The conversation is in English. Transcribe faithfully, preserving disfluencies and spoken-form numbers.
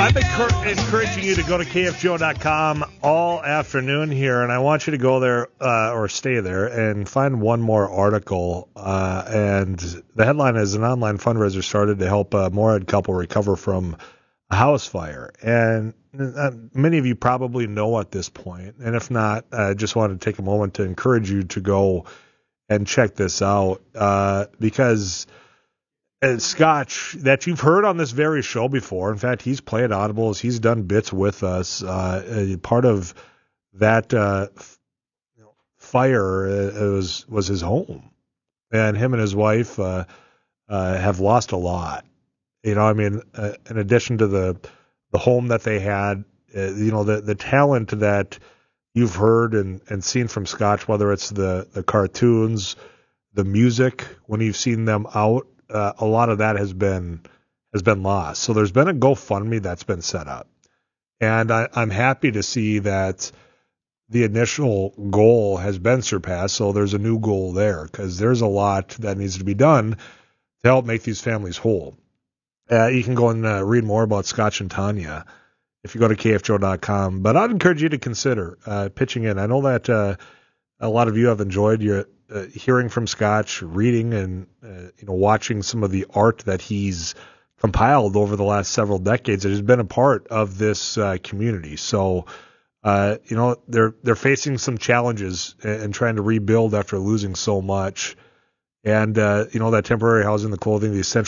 I've been cur- encouraging you to go to K F G O dot com all afternoon here, and I want you to go there uh, or stay there and find one more article. Uh, and the headline is an online fundraiser started to help a Morehead couple recover from a house fire. And uh, many of you probably know at this point, and if not, I just wanted to take a moment to encourage you to go and check this out uh, because uh, Scotch, that you've heard on this very show before. In fact, he's played audibles. He's done bits with us. Uh, part of that uh, f- you know, fire uh, was was his home, and him and his wife uh, uh, have lost a lot. You know, I mean, uh, in addition to the the home that they had, uh, you know, the the talent that you've heard and, and seen from Scotch, whether it's the, the cartoons, the music, when you've seen them out, uh, a lot of that has been has been lost. So there's been a GoFundMe that's been set up. And I, I'm happy to see that the initial goal has been surpassed. So there's a new goal there because there's a lot that needs to be done to help make these families whole. Uh, you can go and uh, read more about Scotch and Tanya if you go to K F G O dot com. But I'd encourage you to consider uh, pitching in. I know that uh, a lot of you have enjoyed your uh, hearing from Scotch, reading, and uh, you know watching some of the art that he's compiled over the last several decades. It has been a part of this uh, community. So uh, you know they're they're facing some challenges and, and trying to rebuild after losing so much. And uh, you know that temporary housing, the clothing, the essential